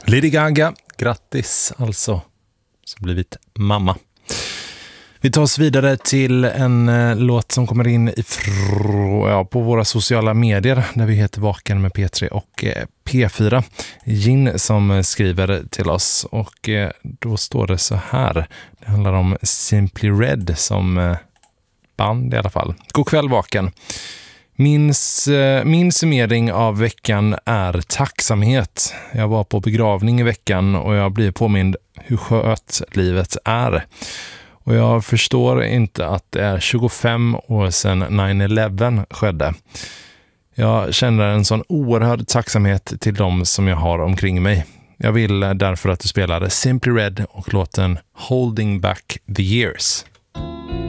Lady Gaga, grattis alltså, som blivit mamma. Vi tar oss vidare till en låt som kommer in på våra sociala medier där vi heter Vaken med P3 och P4. Gin som skriver till oss och då står det så här. Det handlar om Simply Red som band i alla fall. God kväll Vaken. Min summering av veckan är tacksamhet. Jag var på begravning i veckan och jag blir påmind hur skött livet är. Och jag förstår inte att det är 25 år sedan 9/11 skedde. Jag känner en sån oerhörd tacksamhet till dem som jag har omkring mig. Jag vill därför att du spelar Simply Red och låten Holding Back the Years.